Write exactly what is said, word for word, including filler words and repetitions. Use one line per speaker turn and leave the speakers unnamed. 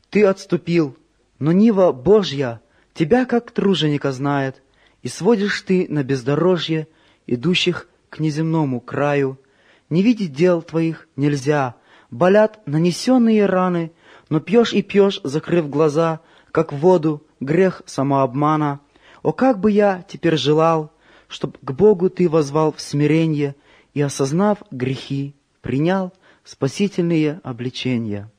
Ты отступил, но нива Божья тебя как труженика знает, и сводишь ты на бездорожье идущих к неземному краю. Не видеть дел твоих нельзя, болят нанесенные раны, но пьешь и пьешь, закрыв глаза, как в воду, грех самообмана. О, как бы я теперь желал, чтоб к Богу ты воззвал в смиренье и, осознав грехи, принял спасительные обличения.